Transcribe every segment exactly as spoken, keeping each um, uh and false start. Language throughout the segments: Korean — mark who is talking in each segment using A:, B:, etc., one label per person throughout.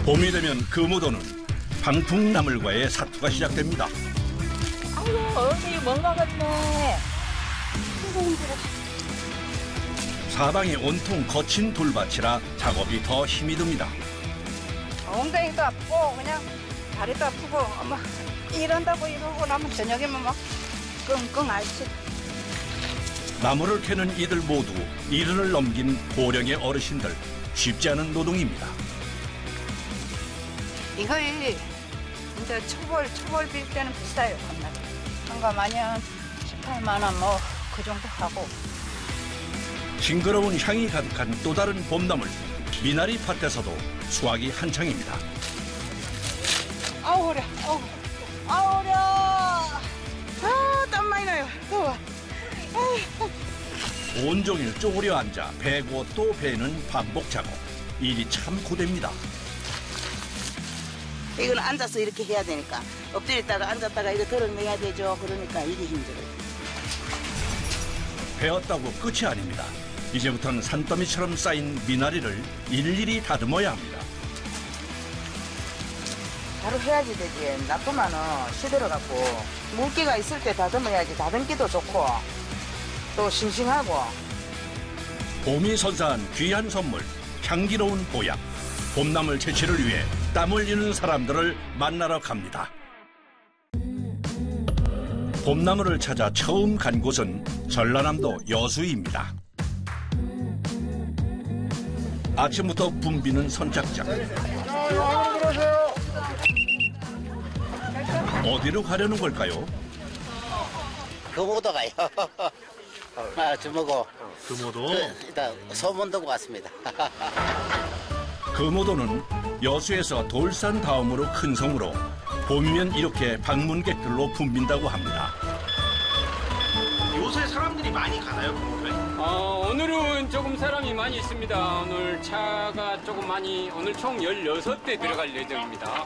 A: 봄이 되면 금오도는 방풍나물과의 사투가 시작됩니다.
B: 아이고, 어디 뭔가 같네.
A: 사방이 온통 거친 돌밭이라 작업이 더 힘이 듭니다.
B: 엉덩이도 아프고 그냥 다리도 아프고 엄마 이런다고 이러고 나면 저녁에만 막 끙끙 앓지.
A: 나무를 캐는 이들 모두 이른을 넘긴 고령의 어르신들. 쉽지 않은 노동입니다.
B: 이거이 이제 초벌 초벌 빌 때는 비싸요. 한가마년 십팔만 원 뭐 그 정도 하고.
A: 싱그러운 향이 가득한 또 다른 봄나물. 미나리 밭에서도 수확이 한창입니다.
B: 아우 어려, 아우, 아우 어려. 아, 땀 많이 나요. 더워.
A: 온종일 쪼그려 앉아 베고 또 베는 반복 작업. 일이 참 고됩니다.
C: 이건 앉아서 이렇게 해야 되니까 엎드렸다가 앉았다가 이거 덜어내야 되죠. 그러니까 이게 힘들어요.
A: 베었다고 끝이 아닙니다. 이제부터는 산더미처럼 쌓인 미나리를 일일이 다듬어야 합니다.
C: 바로 해야지 되지. 놔두면은 시들어갖고 물기가 있을 때 다듬어야지. 다듬기도 좋고 또 싱싱하고.
A: 봄이 선사한 귀한 선물, 향기로운 보약. 봄나물 채취를 위해 땀 흘리는 사람들을 만나러 갑니다. 봄나물을 찾아 처음 간 곳은 전라남도 여수입니다. 아침부터 붐비는 선착장. 어디로 가려는 걸까요?
D: 금오도 가요. 아, 주먹고.
E: 금오도?
D: 그, 일단 소문 듣고 왔습니다.
A: 금오도는 여수에서 돌산 다음으로 큰 성으로 봄이면 이렇게 방문객들로 붐빈다고 합니다.
E: 요새 사람들이 많이 가나요, 금오도에?
F: 어, 오늘은 조금 사람이 많이 있습니다. 오늘 차가 조금 많이, 오늘 총 열여섯 대 들어갈 예정입니다.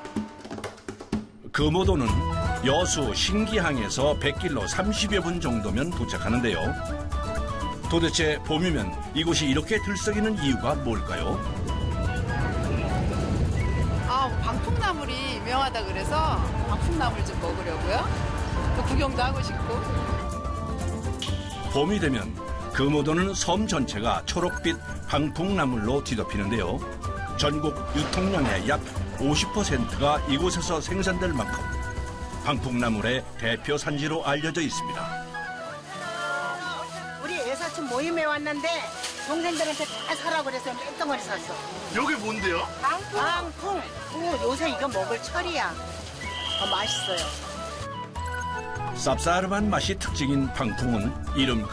A: 금오도는 여수 신기항에서 백길로 삼십여 분 정도면 도착하는데요. 도대체 봄이면 이곳이 이렇게 들썩이는 이유가 뭘까요?
G: 아, 방풍나물이 유명하다 그래서 방풍나물 좀 먹으려고요. 또 구경도 하고 싶고.
A: 봄이 되면 금오도는 섬 전체가 초록빛 방풍나물로 뒤덮이는데요. 전국 유통량의 약 오십 퍼센트가 이곳에서 생산될 만큼 방풍나물의 대표 산지로 알려져 있습니다.
H: 우리 애사촌 모임에 왔는데 동생들한테 다 사라 그래서 몇 덩어리 샀어.
E: 여기 뭔데요?
H: 방풍. 방풍. 오, 요새 이거 먹을 철이야. 어, 맛있어요.
A: 쌉싸름한 맛이 특징인 방풍은 이름